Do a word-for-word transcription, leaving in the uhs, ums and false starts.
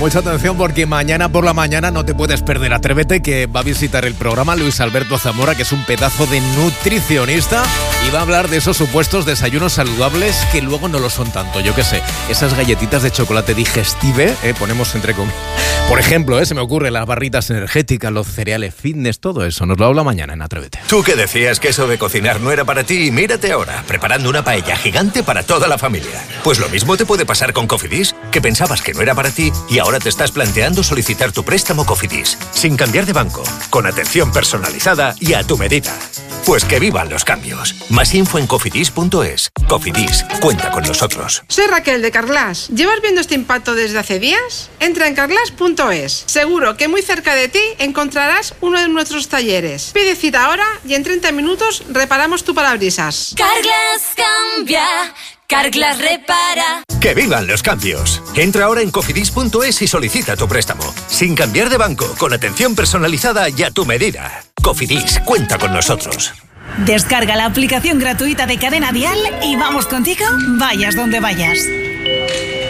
mucha atención porque mañana por la mañana no te puedes perder Atrévete, que va a visitar el programa Luis Alberto Zamora, que es un pedazo de nutricionista, y va a hablar de esos supuestos desayunos saludables que luego no lo son tanto. Yo qué sé, esas galletitas de chocolate digestive, eh, ponemos entre comillas. Por ejemplo, eh, se me ocurre las barritas energéticas, los cereales fitness, todo eso. Nos lo habla mañana en Atrévete. Tú que decías que eso de cocinar no era para ti, mírate ahora, preparando una paella gigante para toda la familia. Pues lo mismo te puede pasar con Cofidis, que pensabas que no era para ti y ahora te estás planteando solicitar tu préstamo Cofidis, sin cambiar de banco, con atención personalizada y a tu medida. Pues que vivan los cambios. Más info en cofidis punto es. Cofidis, cuenta con nosotros. Soy Raquel de Carglass. ¿Llevas viendo este impacto desde hace días? Entra en carglass punto es. Seguro que muy cerca de ti encontrarás uno de nuestros talleres. Pide cita ahora y en treinta minutos reparamos tu parabrisas. Carglass cambia, Carglass repara. ¡Que vivan los cambios! Entra ahora en cofidis punto es y solicita tu préstamo. Sin cambiar de banco, con atención personalizada y a tu medida. Cofidis, cuenta con nosotros. Descarga la aplicación gratuita de Cadena Dial y vamos contigo, vayas donde vayas.